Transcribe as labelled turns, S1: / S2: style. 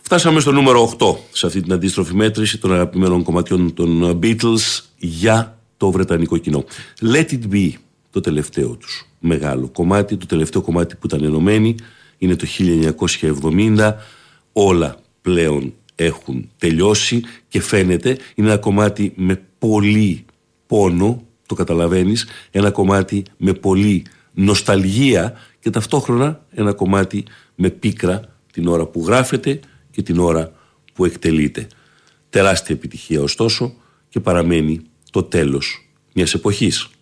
S1: Φτάσαμε στο νούμερο 8 σε αυτή την αντίστροφη μέτρηση των αγαπημένων κομματιών των Beatles για το βρετανικό κοινό. Let It Be, το τελευταίο τους μεγάλο κομμάτι, το τελευταίο κομμάτι που ήταν ενωμένοι, είναι το 1970. Όλα πλέον έχουν τελειώσει και φαίνεται είναι ένα κομμάτι με πολύ πόνο, το καταλαβαίνεις, ένα κομμάτι με πολύ νοσταλγία και ταυτόχρονα ένα κομμάτι με πίκρα την ώρα που γράφεται και την ώρα που εκτελείται. Τεράστια επιτυχία ωστόσο και παραμένει το τέλος μιας εποχής.